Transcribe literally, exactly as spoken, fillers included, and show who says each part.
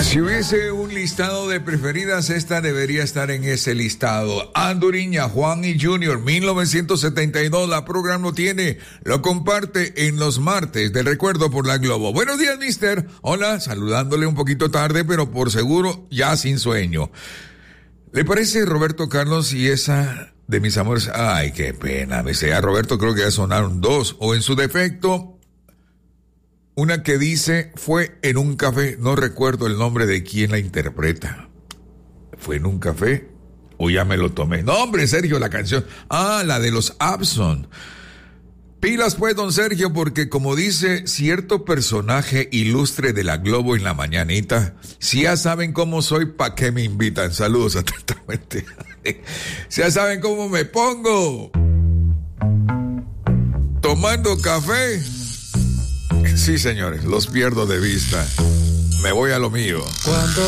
Speaker 1: Si hubiese un listado de preferidas, esta debería estar en ese listado. Anduriña, Juan y Junior, mil novecientos setenta y dos, la programa lo tiene, lo comparte en los martes del recuerdo por la Globo. Buenos días, mister. Hola, saludándole un poquito tarde, pero por seguro ya sin sueño. ¿Le parece, Roberto Carlos, y esa de mis amores? Ay, qué pena, me sé, a Roberto creo que ya sonaron dos, o en su defecto, una que dice, fue en un café, no recuerdo el nombre de quién la interpreta. ¿Fue en un café? O ya me lo tomé. No, hombre, Sergio, la canción. Ah, la de los Abson. Pilas pues, don Sergio, porque como dice cierto personaje ilustre de la Globo en la mañanita, si ya saben cómo soy, ¿pa' qué me invitan? Saludos atentamente. Si ya saben cómo me pongo. Tomando café. Sí, señores, los pierdo de vista. Me voy a lo mío.